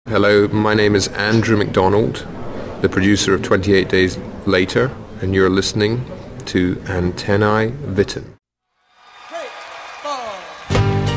Hello, my name is Andrew McDonald, the producer of 28 Days Later, and you're listening to Antennae Vitae.